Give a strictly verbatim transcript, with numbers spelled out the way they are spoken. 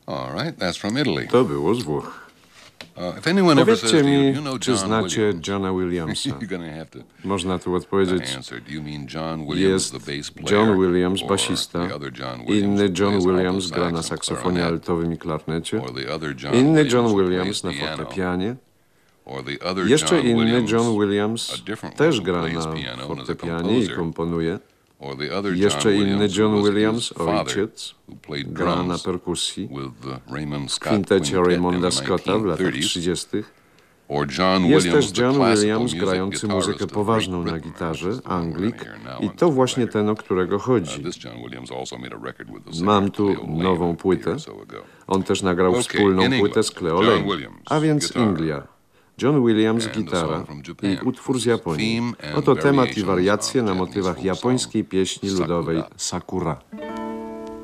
All right, that's from Italy. To było z Włoch. Uh, if anyone ever says Powiedzcie to you, mi, you know czy John znacie Williams, Johna Williamsa? you're gonna have to Można tu odpowiedzieć, answer. Do you mean John Williams, the jest bass player, John Williams, or basista, the other John Williams inny who John plays alto Williams gra na sax and saksofonie clarinet, altowym i klarnecie, or the other John inny Williams John who Williams na plays piano, fortepianie, or the other jeszcze John inny Williams, John Williams a different one też who gra plays na piano and is a fortepianie i composer, komponuje, or the other jeszcze John inny Williams, John who was Williams, his father, ojciec, who played gra na drums perkusji with the Raymond w Scott kwintecie Quintet in Raymonda the Scotta w latach nineteen thirties, trzydziestych. or John Jest Williams, też the John classical Williams music grający guitarist muzykę of poważną Great na Britain, gitarze, which is the one we're Anglik, gonna hear now i on to this właśnie record. ten, o którego Uh, chodzi. this John Williams also made a record with the singer Mam tu Cleo Laine nową a year płytę. or so ago. On też nagrał Okay, wspólną in płytę England, z Cleo John Laine. Williams, A więc guitar. Anglia. John Williams, And a gitara song from Japan. i utwór z Japonii. Theme and Oto temat i variations wariacje on na Japanese motywach folk japońskiej song, pieśni ludowej Sakura. Sakura.